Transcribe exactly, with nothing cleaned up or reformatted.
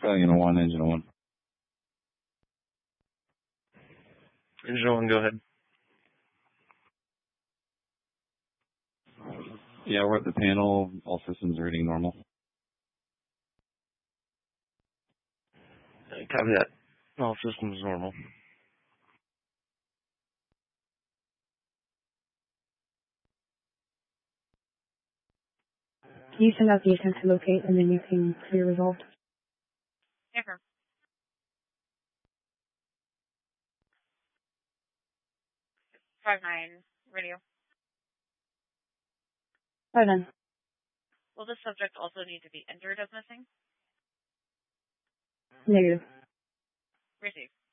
Engine one, engine one. Engine one, go ahead. Yeah, we're at the panel. All systems are reading normal. Copy that. All systems normal. Can you send out the attempt to locate and then you can clear resolved? Never. Five nine radio. Right then. Will the subject also need to be entered as missing? Negative. Receive.